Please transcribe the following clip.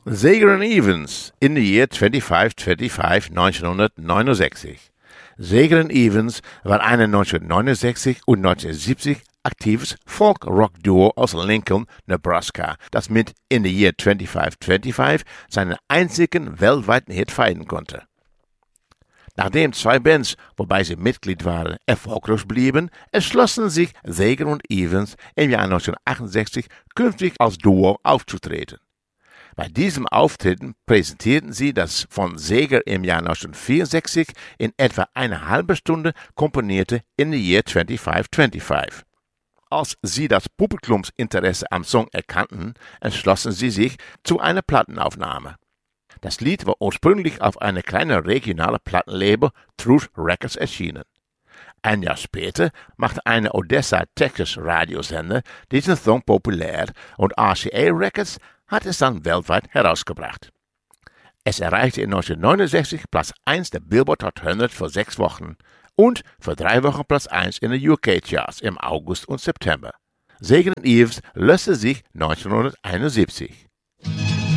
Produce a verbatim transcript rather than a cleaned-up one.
Sager and Evans in the year twenty-five twenty-five neunzehnhundertneunundsechzig. Sager and Evans war ein neunzehnhundertneunundsechzig und neunzehnhundertsiebzig aktives Folk-Rock-Duo aus Lincoln, Nebraska, das mit In the Year twenty-five twenty-five seinen einzigen weltweiten Hit feiern konnte. Nachdem zwei Bands, wobei sie Mitglied waren, erfolglos blieben, entschlossen sich Sager und Evans im Jahr neunzehnhundertachtundsechzig künftig als Duo aufzutreten. Bei diesem Auftreten präsentierten sie das von Sager im Jahr neunzehnhundertvierundsechzig in etwa eine halbe Stunde komponierte In the Year twenty-five twenty-five. Als sie das Publikumsinteresse am Song erkannten, entschlossen sie sich zu einer Plattenaufnahme. Das Lied war ursprünglich auf einer kleinen regionalen Plattenlabel Truth Records erschienen. Ein Jahr später machte eine Odessa, Texas Radiosender diesen Song populär und R C A Records hat es dann weltweit herausgebracht. Es erreichte in neunzehnhundertneunundsechzig Platz eins der Billboard Hot hundert für sechs Wochen und für drei Wochen Platz eins in den U K-Charts im August und September. Sager and Evans löste sich neunzehnhunderteinundsiebzig.